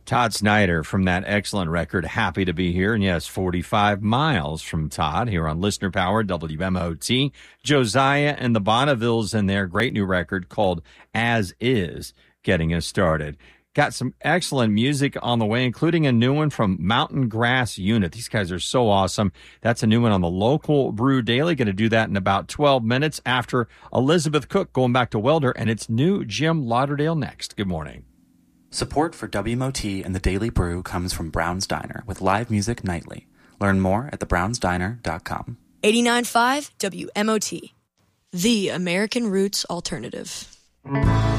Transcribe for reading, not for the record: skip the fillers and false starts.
Todd Snyder from that excellent record, Happy to Be Here. And yes, 45 miles from Todd here on Listener Power, WMOT. Josiah and the Bonnevilles in their great new record called As Is, getting us started. Got some excellent music on the way, including a new one from Mountain Grass Unit. These guys are so awesome. That's a new one on the Local Brew Daily. Going to do that in about 12 minutes after Elizabeth Cook going back to Welder, and it's new Jim Lauderdale next. Good morning. Support for WMOT and the Daily Brew comes from Brown's Diner with live music nightly. Learn more at thebrownsdiner.com. 89.5 WMOT, the American Roots Alternative.